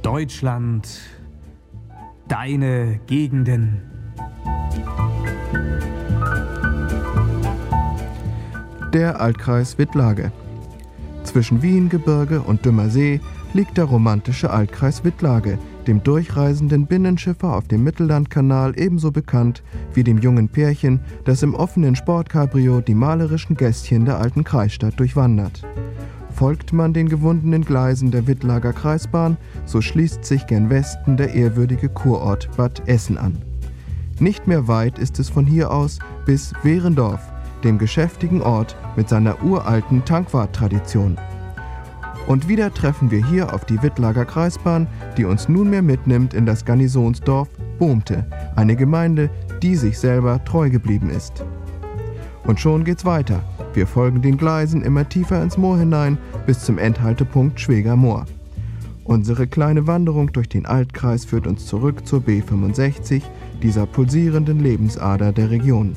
Deutschland, deine Gegenden. Der Altkreis Wittlage. Zwischen Wiengebirge und Dümmersee liegt der romantische Altkreis Wittlage, dem durchreisenden Binnenschiffer auf dem Mittellandkanal ebenso bekannt wie dem jungen Pärchen, das im offenen Sportcabrio die malerischen Gässchen der alten Kreisstadt durchwandert. Folgt man den gewundenen Gleisen der Wittlager Kreisbahn, so schließt sich gen Westen der ehrwürdige Kurort Bad Essen an. Nicht mehr weit ist es von hier aus bis Wehrendorf, dem geschäftigen Ort mit seiner uralten Tankwarttradition. Und wieder treffen wir hier auf die Wittlager Kreisbahn, die uns nunmehr mitnimmt in das Garnisonsdorf Bohmte, eine Gemeinde, die sich selber treu geblieben ist. Und schon geht's weiter. Wir folgen den Gleisen immer tiefer ins Moor hinein bis zum Endhaltepunkt Schweger Moor. Unsere kleine Wanderung durch den Altkreis führt uns zurück zur B65, dieser pulsierenden Lebensader der Region.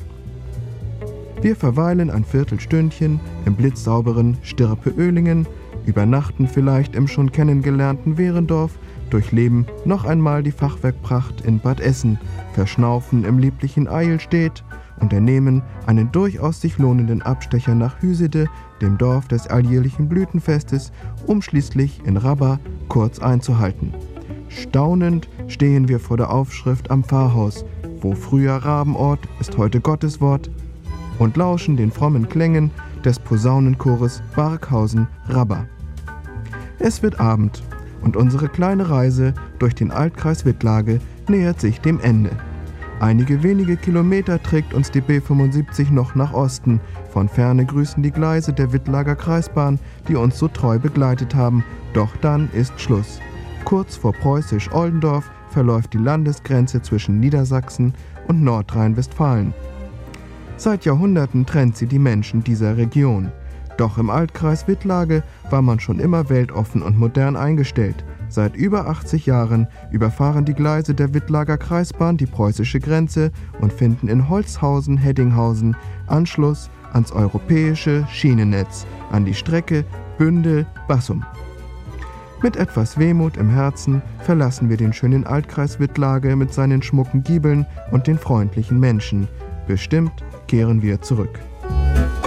Wir verweilen ein Viertelstündchen im blitzsauberen Stirpe-Oehlingen, übernachten vielleicht im schon kennengelernten Wehrendorf, durchleben noch einmal die Fachwerkpracht in Bad Essen, verschnaufen im lieblichen Eilstedt, unternehmen einen durchaus sich lohnenden Abstecher nach Hüsede, dem Dorf des alljährlichen Blütenfestes, um schließlich in Rabba kurz einzuhalten. Staunend stehen wir vor der Aufschrift am Pfarrhaus, wo früher Rabenort ist heute Gotteswort, und lauschen den frommen Klängen des Posaunenchores Barkhausen-Rabba. Es wird Abend und unsere kleine Reise durch den Altkreis Wittlage nähert sich dem Ende. Einige wenige Kilometer trägt uns die B75 noch nach Osten. Von ferne grüßen die Gleise der Wittlager Kreisbahn, die uns so treu begleitet haben. Doch dann ist Schluss. Kurz vor Preußisch-Oldendorf verläuft die Landesgrenze zwischen Niedersachsen und Nordrhein-Westfalen. Seit Jahrhunderten trennt sie die Menschen dieser Region. Doch im Altkreis Wittlage war man schon immer weltoffen und modern eingestellt. Seit über 80 Jahren überfahren die Gleise der Wittlager Kreisbahn die preußische Grenze und finden in Holzhausen-Heddinghausen Anschluss ans europäische Schienennetz, an die Strecke Bünde-Bassum. Mit etwas Wehmut im Herzen verlassen wir den schönen Altkreis Wittlage mit seinen schmucken Giebeln und den freundlichen Menschen. Bestimmt kehren wir zurück.